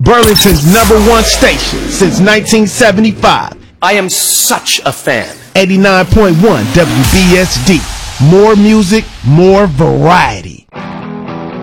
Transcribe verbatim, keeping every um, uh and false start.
Burlington's number one station since nineteen seventy-five. I am such a fan. eighty-nine point one W B S D. More music, more variety.